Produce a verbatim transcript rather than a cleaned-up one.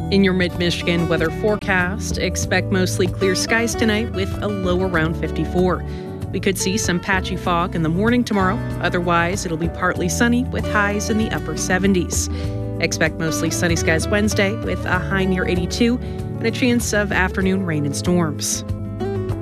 In your mid-Michigan weather forecast, expect mostly clear skies tonight with a low around fifty-four. We could see some patchy fog in the morning tomorrow. Otherwise, it'll be partly sunny with highs in the upper seventies. Expect mostly sunny skies Wednesday with a high near eighty-two and a chance of afternoon rain and storms.